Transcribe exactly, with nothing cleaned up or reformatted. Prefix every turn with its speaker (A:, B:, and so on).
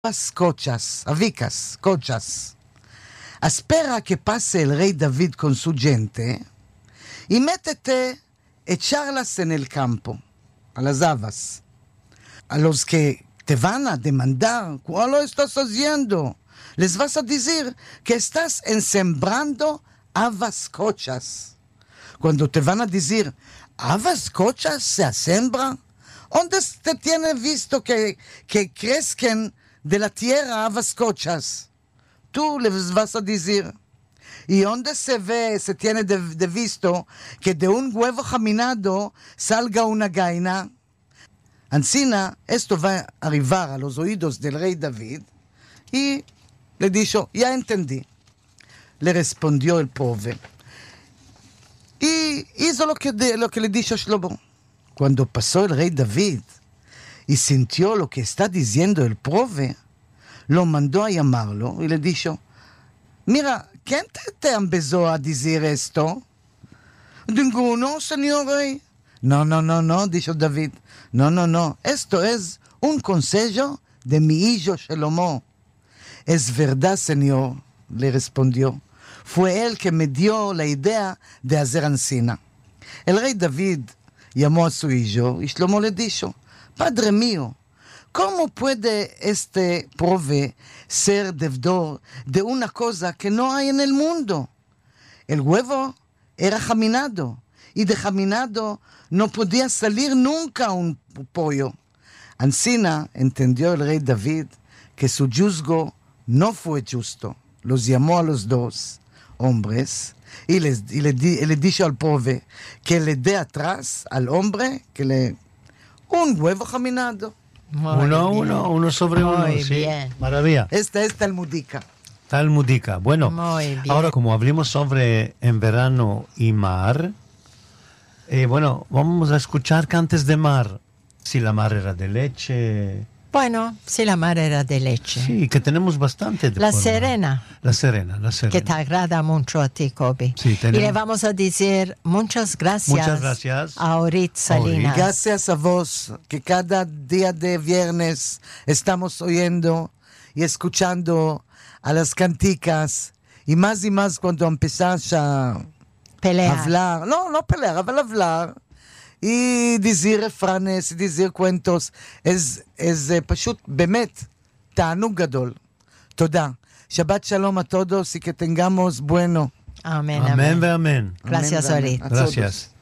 A: Cochas, avicas, cochas. Aspera que pase el rey David con su gente y métete, echarlas en el campo, a las habas, a los que te van a demandar, ¿cuál lo estás haciendo? Les vas a decir que estás ensembrando habas cochas. Cuando te van a decir, habas cochas se sembran, ¿dónde te tiene visto que, que crezcan de la tierra habas cochas? Tú les vas a decir. ¿Y dónde se ve, se tiene de, de visto que de un huevo geminado salga una gallina? Ancina, esto va a arribar a los oídos del rey David y le dijo, ya entendí. Le respondió el pobre. Y hizo lo que, de, lo que le dijo Shlomo. Cuando pasó el rey David y sintió lo que está diciendo el pobre, lo mandó a llamarlo y le dijo, mira, ¿quién te, te empezó a decir esto? Ninguno, señor rey. No, no, no, no, dijo David. No, no, no, esto es un consejo de mi hijo Shlomo. Es verdad, señor, le respondió. Fue él que me dio la idea de hacer ansina. El rey David llamó a su hijo y Shlomo le dijo, Padre mío, ¿cómo puede este pobre ser deudor de una cosa que no hay en el mundo? El huevo era geminado y de geminado no podía salir nunca un pollo. Ansina entendió el rey David que su juzgo no fue justo. Los llamó a los dos hombres y, les, y le, di, le dijo al pobre que le dé atrás al hombre que le un huevo geminado.
B: Muy uno, bien. uno, uno sobre uno.
C: Muy
B: sí.
C: bien.
B: Maravilla.
A: Esta es talmudica.
B: Talmudica. Bueno,
C: Muy bien.
B: ahora como hablamos sobre en verano y mar, eh, bueno, vamos a escuchar cantes de mar. Si la mar era de leche.
C: Bueno, si la mar era de leche.
B: Sí, que tenemos bastante de
C: La
B: forma.
C: Serena.
B: La Serena, la Serena.
C: Que te agrada mucho a ti, Kobe.
B: Sí, tenemos.
C: Y le vamos a decir muchas gracias,
B: Muchas gracias.
C: a Orit Salinas.
A: Gracias a vos, que cada día de viernes estamos oyendo y escuchando a las canticas. Y más y más cuando empezás a
C: Pelear.
A: hablar. No, no pelear, אבל hablar. y decir refranes, y decir cuentos. es, es פשוט באמת תענוג גדול. תודה. שבת שלום a todos y que tengamos bueno.
C: Amén,
B: Amén,
C: amén.
B: amén.
C: Gracias,
A: Amén,
C: Orit.
A: amén. A todos.
B: Gracias.